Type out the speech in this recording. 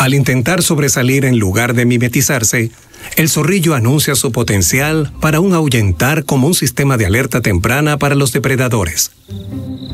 Al intentar sobresalir en lugar de mimetizarse, el zorrillo anuncia su potencial para ahuyentar como un sistema de alerta temprana para los depredadores.